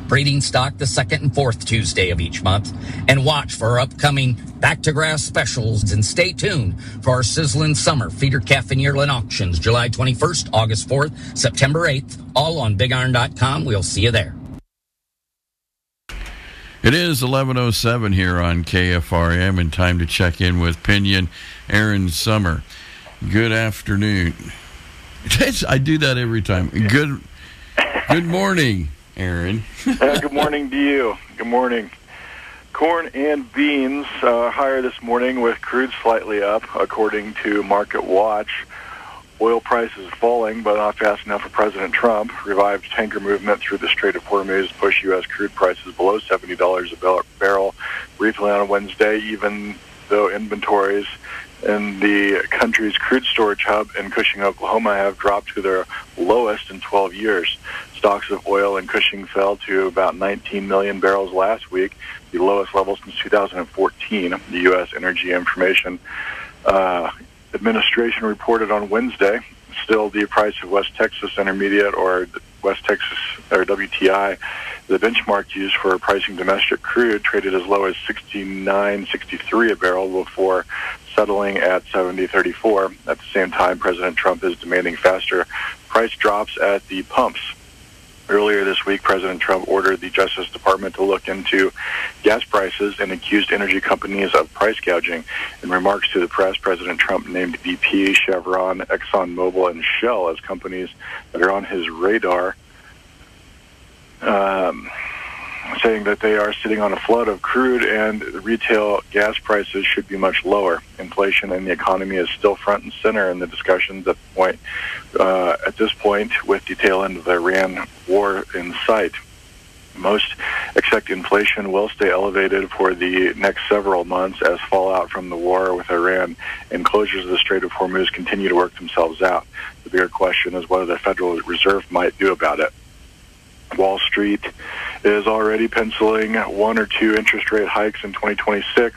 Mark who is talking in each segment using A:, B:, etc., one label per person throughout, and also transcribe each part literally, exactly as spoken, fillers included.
A: breeding stock the second and fourth Tuesday of each month. And watch for our upcoming back-to-grass specials, and stay tuned for our sizzling summer feeder calf and yearling auctions, July twenty-first, August fourth, September eighth, all on big iron dot com. We'll see you there.
B: It is eleven oh seven here on K F R M, and time to check in with Pinion Aaron Summer. Good afternoon. I do that every time. Good good morning, Aaron.
C: uh, good morning to you. Good morning. Corn and beans uh, higher this morning, with crude slightly up, according to Market Watch. Oil prices falling, but not fast enough for President Trump. Revived tanker movement through the Strait of Hormuz pushed U S crude prices below seventy dollars a barrel briefly on Wednesday, even though inventories in the country's crude storage hub in Cushing, Oklahoma, have dropped to their lowest in twelve years. Stocks of oil in Cushing fell to about nineteen million barrels last week, the lowest level since two thousand fourteen, the U S Energy Information uh, Administration reported on Wednesday. Still, the price of West Texas Intermediate, or West Texas, or W T I, the benchmark used for pricing domestic crude, traded as low as sixty-nine sixty-three a barrel before settling at seventy thirty-four. At the same time, President Trump is demanding faster price drops at the pumps. Earlier this week, President Trump ordered the Justice Department to look into gas prices and accused energy companies of price gouging. In remarks to the press, President Trump named B P, Chevron, ExxonMobil, and Shell as companies that are on his radar, um, saying that they are sitting on a flood of crude and retail gas prices should be much lower. Inflation in the economy is still front and center in the discussions at the point, uh, at this point, with the tail end of the Iran war in sight. Most expect inflation will stay elevated for the next several months as fallout from the war with Iran and closures of the Strait of Hormuz continue to work themselves out. The bigger question is what the Federal Reserve might do about it. Wall Street is already penciling one or two interest rate hikes in twenty twenty-six,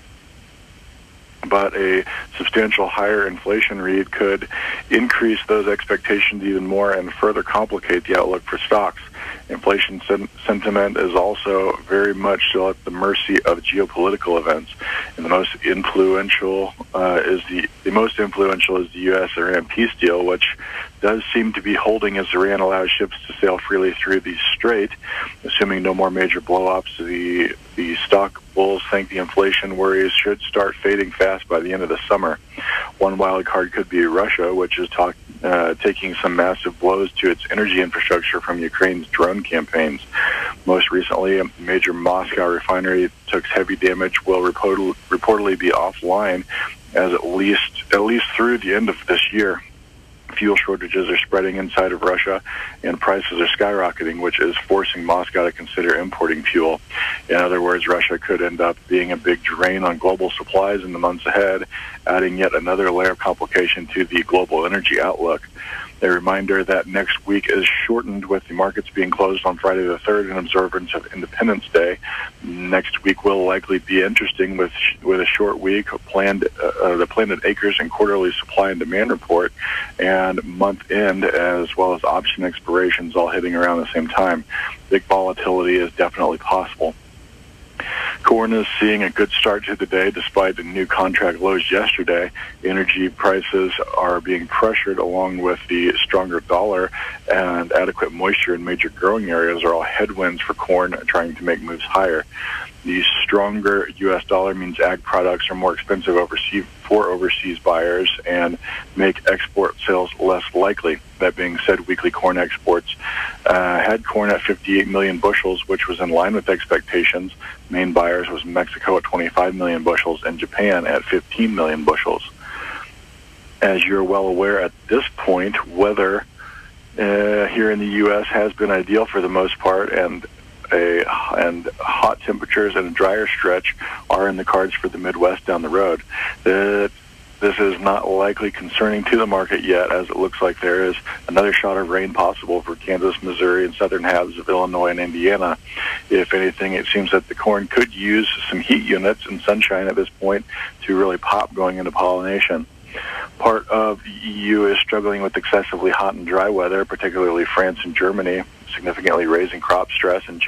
C: but a substantial higher inflation read could increase those expectations even more and further complicate the outlook for stocks. Inflation sen- sentiment is also very much still at the mercy of geopolitical events, and the most influential uh, is the the most influential is the U S Iran peace deal, which does seem to be holding as Iran allows ships to sail freely through the strait, assuming no more major blow-ups. The the stock bulls think the inflation worries should start fading fast by the end of the summer. One wild card could be Russia, which is talk, uh, taking some massive blows to its energy infrastructure from Ukraine's drone campaigns. Most recently, a major Moscow refinery took heavy damage, will report- reportedly be offline as at least at least through the end of this year. Fuel shortages are spreading inside of Russia, and prices are skyrocketing, which is forcing Moscow to consider importing fuel. In other words, Russia could end up being a big drain on global supplies in the months ahead, adding yet another layer of complication to the global energy outlook. A reminder that next week is shortened, with the markets being closed on Friday the third in observance of Independence Day. Next week will likely be interesting with with a short week, planned uh, the planted acres and quarterly supply and demand report, and month end, as well as option expirations all hitting around the same time. Big volatility is definitely possible. Corn is seeing a good start to the day despite the new contract lows yesterday. Energy prices are being pressured along with the stronger dollar, and adequate moisture in major growing areas are all headwinds for corn trying to make moves higher. The stronger U S dollar means ag products are more expensive overseas for overseas buyers and make export sales less likely. That being said, weekly corn exports uh, had corn at fifty-eight million bushels, which was in line with expectations. Main buyers was Mexico at twenty-five million bushels and Japan at fifteen million bushels. As you're well aware at this point, weather uh, here in the U S has been ideal for the most part, and a and hot temperatures and a drier stretch are in the cards for the Midwest down the road. The, this is not likely concerning to the market yet, as it looks like there is another shot of rain possible for Kansas, Missouri, and southern halves of Illinois and Indiana. If anything, it seems that the corn could use some heat units and sunshine at this point to really pop going into pollination. Part of the E U is struggling with excessively hot and dry weather, particularly France and Germany, significantly raising crop stress and